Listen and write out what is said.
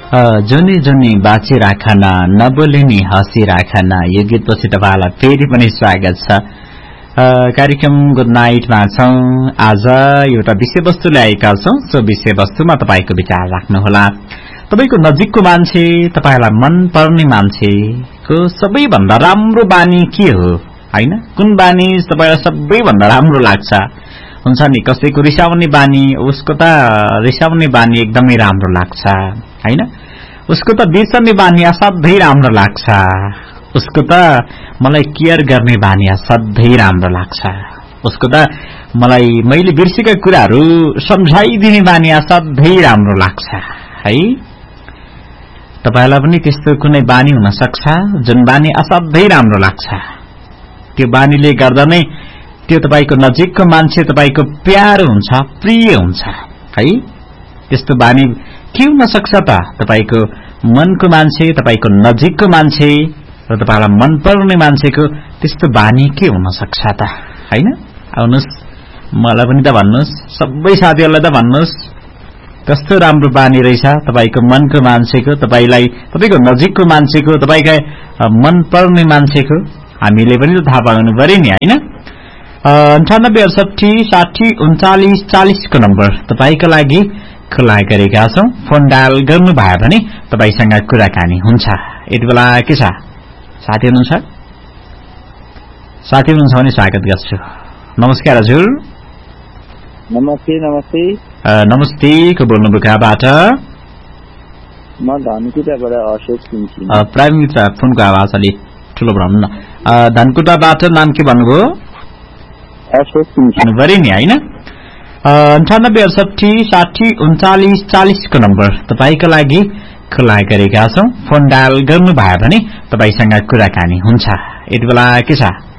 जुनी जुनी बाँची राखन नबोलिनी हँसी राखन यो गीतपछि तपाईलाई फेरि पनि स्वागत छ। कार्यक्रम गुड नाइटमा छौं। आज एउटा विषयवस्तु ल्याएका छौं। सो विषयवस्तुमा तपाईको विचार राख्नुहोला। तपाईको नजिकको मान्छे, तपाईलाई मन पर्ने मान्छेको सबैभन्दा राम्रो बानी के हो? हैन, कुन बानी तपाईलाई सबैभन्दा राम्रो लाग्छ? हुन्छ नि, कसैको रिसाउने बानी, उसको त रिसाउने बानी एकदमै राम्रो लाग्छ हैन, उसको त बिर्सने बानी असाध्यै राम्रो लाग्छ, उसको त मलाई केयर गर्ने बानी असाध्यै राम्रो लाग्छ, उसको त मलाई मैले बिर्सेका कुराहरू सम्झाइदिने बानी असाध्यै राम्रो लाग्छ है। तपाईलाई पनि त्यस्तो कुनै बानी हुन सक्छ जुन बानी असाध्यै राम्रो लाग्छ। त्यो बानीले गर्दा नै त्यो तपाईको नजिकको मान्छे तपाईको प्यारो हुन्छ, प्रिय हुन्छ है। त्यस्तो बानी के हुन सक्छ त? तपाईको मनको मान्छे, तपाईको नजिकको मान्छे र तपाईलाई मन पर्ने मान्छेको त्यस्तो बानी के हुन सक्छ त? हैन, आउनुस् मलाई पनि त भन्नुस्, सबै साथीहरुलाई त भन्नुस् कस्तो राम्रो बानी रहेछ तपाईको मनको मान्छेको, तपाईलाई तपाईको नजिकको मान्छेको, तपाईका मन पर्ने मान्छेको। हामीले पनि त थाहा पाउनु पर्यो नि हैन। 9868603940 को नम्बर तपाईका लागि खुला गरेका छौं। फोन डायल गर्नु भयो भने तपाईसँग कुराकानी हुन्छ। यति बेला के छ, साथी हुनुहुन्छ? साथी हुनुहुन्छ भने स्वागत गर्छु। नमस्कार हजुर। नमस्ते। नमस्ते। नमस्ते, को बोल्नुभयो कहाँबाट? म धनकुटाबाट अशोक सिंह। प्राइम फोनको आवाज अलि ठुलो बनाउनु न। धनकुटाबाट नाम के भन्नुभयो? अशोक सिंह भरि नि हैन। 9868603940 को नम्बर तपाईका लागि खुला गरेका छौं। फोन डायल गर्नु भयो भने तपाईसँग कुराकानी हुन्छ। यति बेला के छ,